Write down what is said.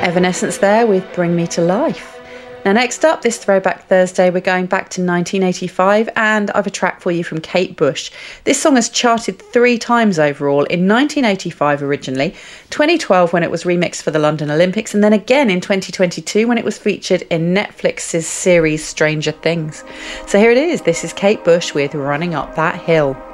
Evanescence there with Bring Me to Life. Now next up, this Throwback Thursday, we're going back to 1985 and I've a track for you from Kate Bush. This song has charted 3 times overall, in 1985 originally, 2012 when it was remixed for the London Olympics, and then again in 2022 when it was featured in Netflix's series Stranger Things. So here it is, this is Kate Bush with Running Up That Hill.